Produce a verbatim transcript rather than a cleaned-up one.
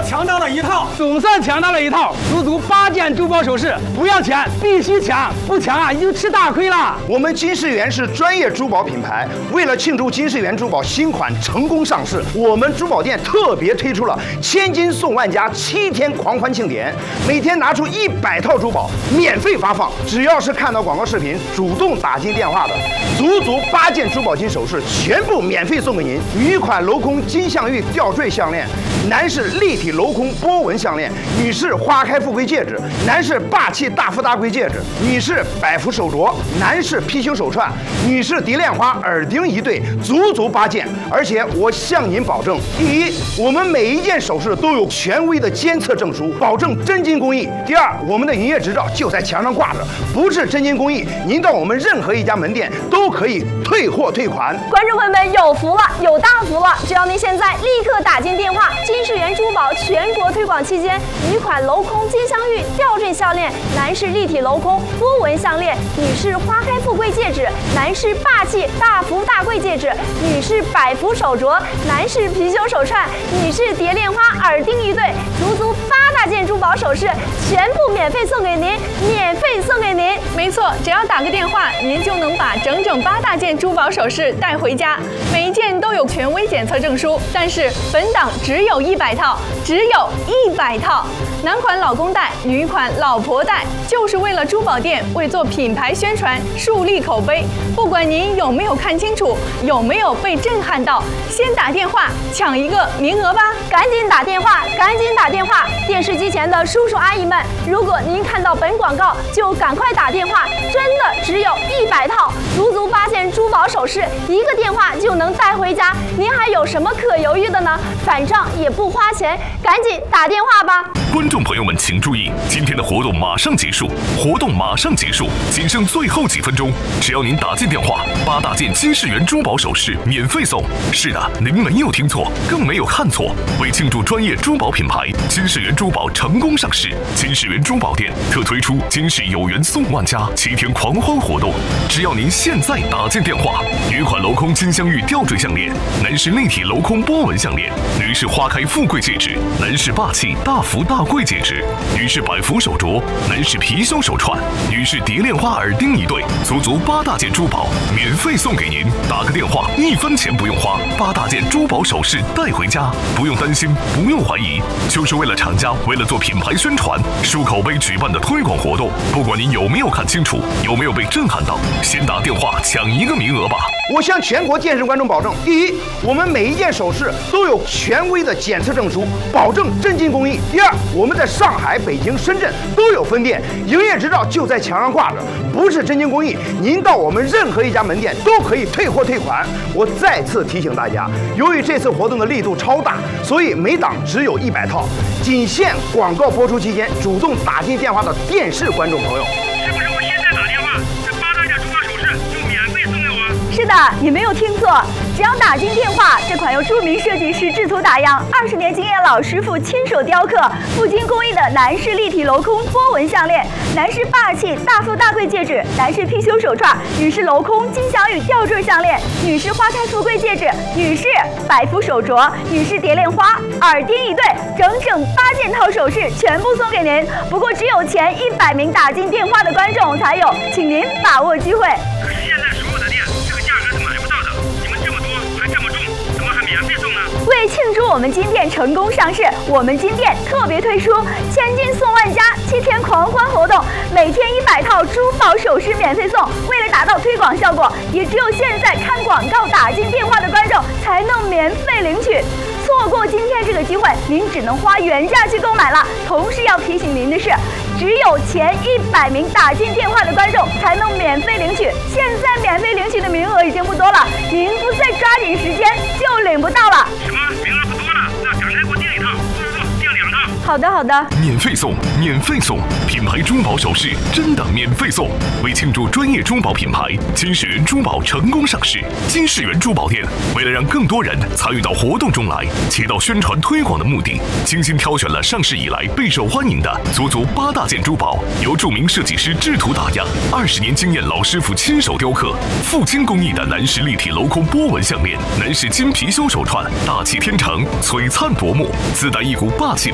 抢到了一套， 总算抢到了一套，足足八件珠宝首饰，不要钱，必须抢，不抢啊，你就吃大亏了。 我们金世元是专业珠宝品牌，为了庆祝金世元珠宝新款成功上市，我们珠宝店特别推出了千金送万家七天狂欢庆典，每天拿出一百套珠宝免费发放，只要是看到广告视频主动打进电话的，足足八件珠宝金首饰全部免费送给您。女款镂空金镶玉吊坠项链，男士立体镂空波纹项链，女士花开富贵戒指，男士霸气大富大贵戒指，女士百福手镯，男士貔貅手串，女士蝶恋花耳钉一对，足足八件。而且我向您保证，第一，我们每一件首饰都有权威的监测证书，保证真金工艺；第二，我们的营业执照就在墙上挂着，不是真金工艺，您到我们任何一家门店都可以退货退款。 观众朋友们有福了，有大福了！只要您现在立刻打进电话，金世元珠宝全国推广期间，女款镂空金镶玉吊坠项链，男士立体镂空波纹项链，女士花开富贵戒指，男士霸气大福大贵戒指，女士百福手镯，男士貔貅手串，女士蝶恋花耳钉一对，足足八大件珠宝首饰，全部免费送给您，免费送给您。 没错，只要打个电话，您就能把整整八大件珠宝首饰带回家，每一件都有权威检测证书。但是本档只有一百套，只有一百套。男款老公戴，女款老婆戴，就是为了珠宝店为做品牌宣传、树立口碑。不管您有没有看清楚，有没有被震撼到，先打电话抢一个名额吧！ 赶紧打电话，赶紧打电话！电视机前的叔叔阿姨们，如果您看到本广告，就赶快打电话，真的只有一百套，足足八件珠宝首饰，一个电话就能带回家，您还有什么可犹豫的呢？反正也不花钱，赶紧打电话吧！ 观众朋友们请注意，今天的活动马上结束，活动马上结束，仅剩最后几分钟，只要您打进电话，八大件金世元珠宝首饰免费送。是的，您没有听错，更没有看错。为庆祝专业珠宝品牌金世元珠宝成功上市，金世元珠宝店特推出金世有缘送万家七天狂欢活动。只要您现在打进电话，女款镂空金镶玉吊坠项链，男士立体镂空波纹项链，女士花开富贵戒指，男士霸气大福大贵戒指，女士百福手镯，男士貔貅手串，女士蝶恋花耳钉一对，足足八大件珠宝免费送给您。打个电话，一分钱不用花，八大件珠宝首饰带回家，不用担心，不用怀疑，就是为了厂家为了做品牌宣传、树口碑举办的推广活动。不管您有没有看清楚，有没有被震撼到，先打电话抢一个名额吧！ 我向全国电视观众保证：第一，我们每一件首饰都有权威的检测证书，保证真金工艺；第二，我们在上海、北京、深圳都有分店，营业执照就在墙上挂着，不是真金工艺，您到我们任何一家门店都可以退货退款。我再次提醒大家，由于这次活动的力度超大，所以每档只有一百套，仅限广告播出期间主动打进电话的电视观众朋友。 是不是我现在打电话，这八大件珠宝首饰就免费送给我？ 是的，你没有听错，只要打进电话，这款由著名设计师制图打样、二十年经验老师傅亲手雕刻、富金工艺的男士立体镂空波纹项链，男士霸气大富大贵戒指，男士貔貅手串，女士镂空金镶玉吊坠项链，女士花开富贵戒指，女士百福手镯，女士蝶恋花耳钉一对，整整八件套首饰全部送给您。不过只有前一百名打进电话的观众才有，请您把握机会。 可是现在所有的店这个价格是买不到的，你们这么多还这么重，怎么还免费送呢？ 为庆祝我们金店成功上市，我们金店特别推出千金送万家七天狂欢活动，每天一百套珠宝首饰免费送。为了达到推广效果，也只有现在看广告打进电话的观众才能免费领取。错过今天这个机会，您只能花原价去购买了。同时要提醒您的是，只有前一百名打进电话的观众才能免费领取，现在免费领取的名额已经不多了，您不再抓紧时间就领不到了。 什么名额不多了？那赶快给我订一套，不不不，订两套。 好的好的， 免费送，免费送，品牌珠宝首饰真的免费送。为庆祝专业珠宝品牌金世元珠宝成功上市，金世元珠宝店为了让更多人参与到活动中来，起到宣传推广的目的，精心挑选了上市以来备受欢迎的足足八大件珠宝，由著名设计师制图打样，二十年经验老师傅亲手雕刻，富金工艺的男士立体镂空波纹项链，男士金貔貅手串，大气天成，璀璨夺目，自带一股霸气